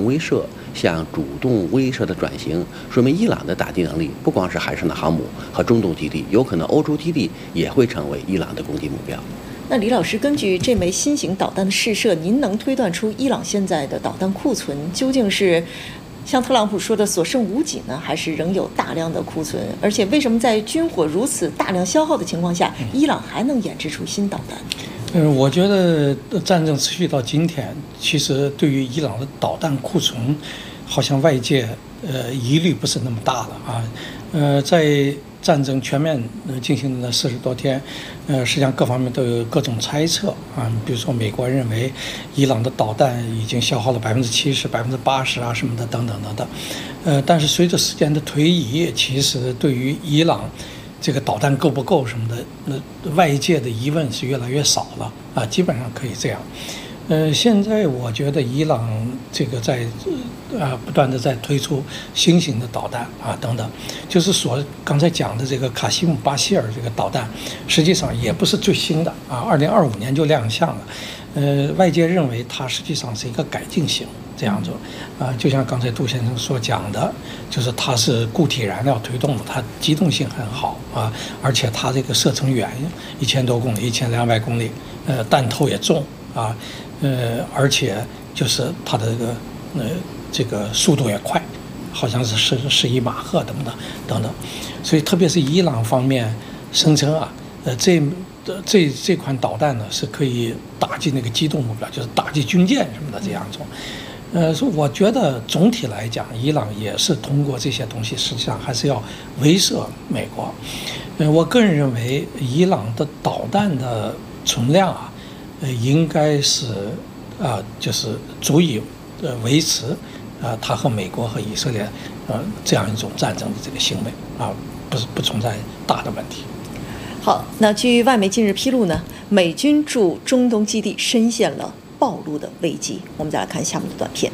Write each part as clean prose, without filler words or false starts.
动威慑向主动威慑的转型，说明伊朗的打击能力不光是海上的航母和中东基地，有可能欧洲基地也会成为伊朗的攻击目标。 那李老师，根据这枚新型导弹的试射，您能推断出伊朗现在的导弹库存究竟是像特朗普说的所剩无几呢，还是仍有大量的库存？而且为什么在军火如此大量消耗的情况下，伊朗还能研制出新导弹？ 我觉得战争持续到今天，其实对于伊朗的导弹库存，好像外界疑虑不是那么大了啊。在战争全面进行的40多天，实际上各方面都有各种猜测啊。比如说，美国认为伊朗的导弹已经消耗了70%、80%啊什么的，等等等等。但是随着时间的推移，其实对于伊朗这个导弹够不够什么的，外界的疑问是越来越少了啊，基本上可以这样。现在我觉得伊朗这个在不断的在推出新型的导弹啊等等，就是刚才讲的这个卡西姆巴希尔这个导弹，实际上也不是最新的啊，2025年就亮相了。外界认为它实际上是一个改进型这样子啊，就像刚才杜先生所讲的，就是它是固体燃料推动的，它机动性很好啊，而且它这个射程远1000多公里、1200公里，弹头也重啊。而且就是它的这个速度也快，好像是11马赫等等，所以特别是伊朗方面声称啊，这款导弹呢是可以打击那个机动目标，就是打击军舰什么的这样种。所以我觉得总体来讲，伊朗也是通过这些东西，实际上还是要威慑美国。我个人认为，伊朗的导弹的存量啊。应该是就是足以维持它和美国和以色列这样一种战争的这个行为啊，不存在大的问题。 好，那据外媒近日披露呢，美军驻中东基地深陷了暴露的危机。我们再来看下面的短片。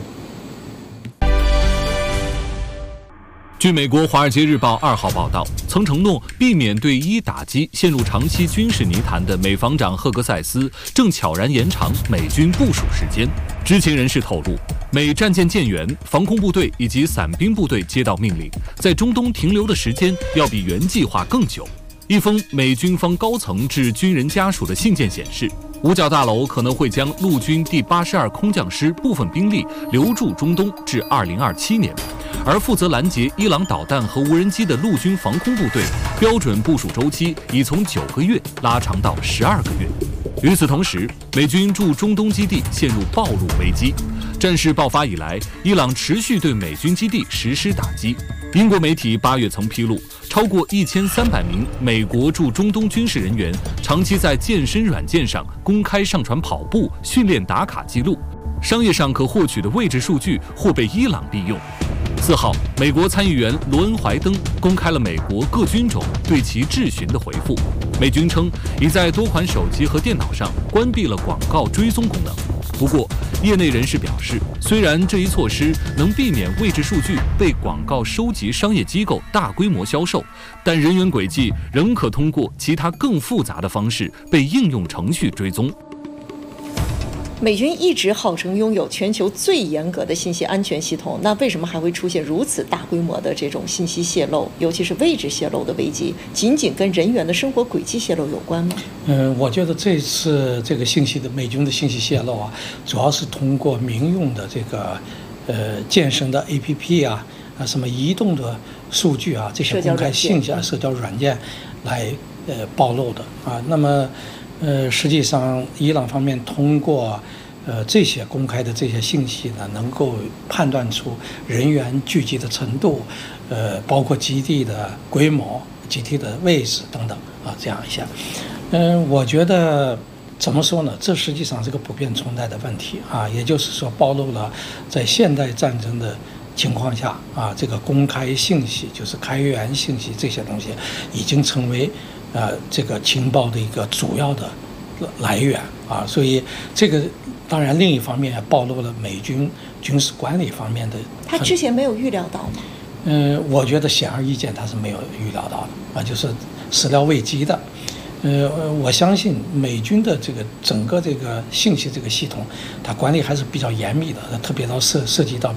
据美国《华尔街日报》2号报道，曾承诺避免对伊打击陷入长期军事泥潭的美防长赫格塞斯，正悄然延长美军部署时间。知情人士透露，美战舰舰员、防空部队以及伞兵部队接到命令，在中东停留的时间要比原计划更久。一封美军方高层致军人家属的信件显示，五角大楼可能会将陆军第82空降师部分兵力留驻中东至2027年。而负责拦截伊朗导弹和无人机的陆军防空部队标准部署周期已从9个月拉长到12个月。与此同时，美军驻中东基地陷入暴露危机。战事爆发以来，伊朗持续对美军基地实施打击。英国媒体8月曾披露，超过1300名美国驻中东军事人员长期在健身软件上公开上传跑步、训练打卡记录，商业上可获取的位置数据或被伊朗利用。4号，美国参议员罗恩·怀登公开了美国各军种对其质询的回复。美军称已在多款手机和电脑上关闭了广告追踪功能。不过，业内人士表示，虽然这一措施能避免位置数据被广告收集商业机构大规模销售，但人员轨迹仍可通过其他更复杂的方式被应用程序追踪。 美军一直号称拥有全球最严格的信息安全系统，那为什么还会出现如此大规模的这种信息泄露，尤其是位置泄露的危机？仅仅跟人员的生活轨迹泄露有关吗？ 我觉得这次这个美军的信息泄露啊，主要是通过民用的这个健身的 APP 啊什么移动的数据啊，这些公开信息啊社交软件来暴露的啊。那么实际上，伊朗方面通过这些公开的这些信息呢，能够判断出人员聚集的程度，包括基地的规模、基地的位置等等啊，这样一些。我觉得怎么说呢？这实际上是个普遍存在的问题啊，也就是说，暴露了在现代战争的情况下啊，这个公开信息，就是开源信息这些东西，已经成为这个情报的一个主要的来源啊，所以这个当然另一方面也暴露了美军军事管理方面的。 他之前没有预料到吗？ 我觉得显而易见他是没有预料到的啊，就是始料未及的。我相信美军的这个整个这个信息这个系统，它管理还是比较严密的，特别到涉及到